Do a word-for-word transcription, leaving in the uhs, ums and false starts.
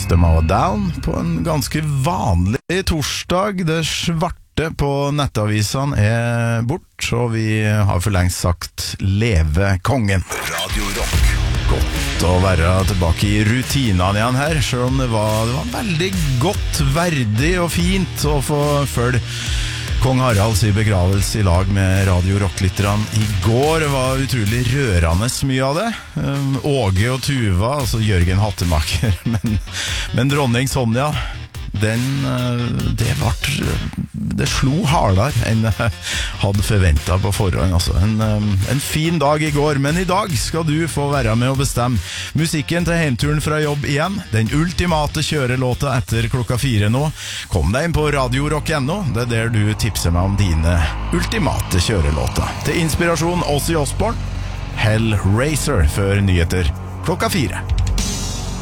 System of a Down på en ganske vanlig torsdag. Det svarte på nettavisene er bort, og vi har for lengst sagt leve kongen. Radio Rock. Godt å være tilbake i rutinene igjen her, selv om det var, det var veldig godt, verdig og fint å få følge Kong Haralds i begravelse i lag med Radio Rock-lytterne i går. Det var utrolig rørende mye av det. Um, Åge og Tuva, altså Jørgen Hattemaker, men, men dronning Sonja, den, det, var, det slo hardere enn jeg hadde forventet på forhånd. Altså. En, en fin dag i går, men i dag skal du få være med å bestemme musikken til heimturen fra jobb igjen. Den ultimate kjørelåta etter klokka fire nå. Kom deg inn på radio rock punktum no. Det er der du tipser meg om dine ultimate kjørelåta. Til inspirasjon Ozzy Osbourne, Hellraiser før nyheter klokka fire.